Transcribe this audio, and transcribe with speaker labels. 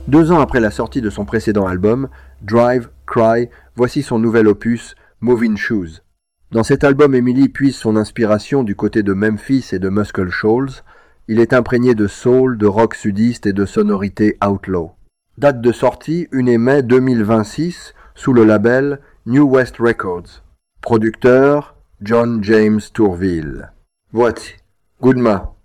Speaker 1: 2 ans après la sortie de son précédent album, Drive, Cry, voici son nouvel opus, Moving Shoes. Dans cet album, Emily puise son inspiration du côté de Memphis et de Muscle Shoals. Il est imprégné de soul, de rock sudiste et de sonorités outlaw. Date de sortie, 1er mai 2026, sous le label New West Records. Producteur, John James Tourville. Voici, Goodma.